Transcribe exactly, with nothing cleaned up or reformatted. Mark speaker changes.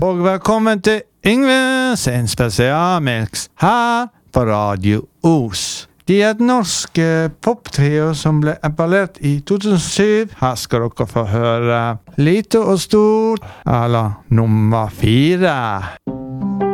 Speaker 1: Og velkommen til Yngve sin spesialmix her på Radio Os. De er et norsk eh, poptrio som ble etablert i to tusen og syv. Her skal dere få høre Lite og Stort, eller nummer fire.